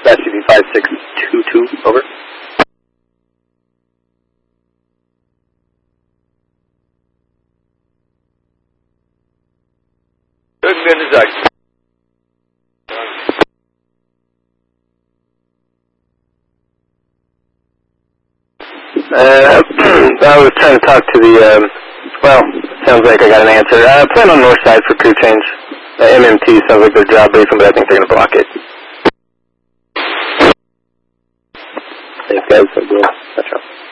SUV 5622, over. Good design. I was trying to talk to the, well, sounds like I got an answer. Plan on north side for crew change. MMT sounds like they're job briefing, but I think they're going to block it. Thanks, guys.